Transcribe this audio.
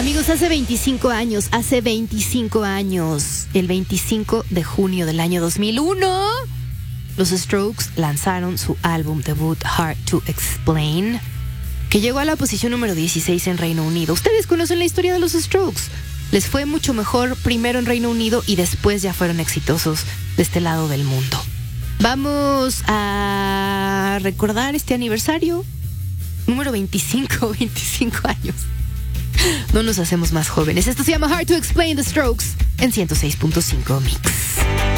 Amigos, hace 25 años, el 25 de junio del año 2001, los Strokes lanzaron su álbum debut Hard to Explain, que llegó a la posición número 16 en Reino Unido. Ustedes conocen la historia de los Strokes. Les fue mucho mejor primero en Reino Unido y después ya fueron exitosos de este lado del mundo. Vamos a recordar este aniversario número 25 años. No nos hacemos más jóvenes. Esto se llama Hard to Explain, The Strokes, en 106.5 Mix.